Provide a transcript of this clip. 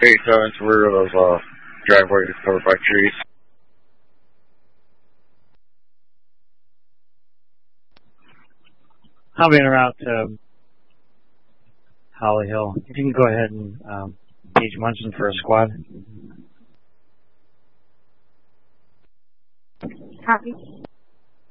8-7 to rear of driveway is covered by trees. I'll be en route to Holly Hill. If you can go ahead and engage Munson for a squad. Copy.